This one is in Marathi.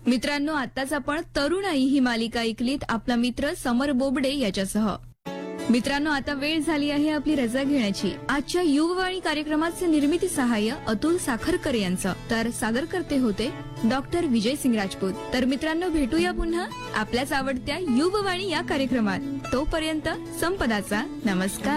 मित्रांनो, आताच आपण तरुणाई ही मालिका ऐकलीत आपला मित्र समर बोबडे याच्यासह. मित्रांनो, आता वेळ झाली आहे आपली रजा घेण्याची. आजच्या युववाणी कार्यक्रमाचे निर्मिती सहाय्य अतुल साखरकर यांचं, तर सादर करते होते डॉक्टर विजय सिंग राजपूत. तर मित्रांनो, भेटूया पुन्हा आपल्याच आवडत्या युववाणी या कार्यक्रमात. तोपर्यंत संपदाचा नमस्कार.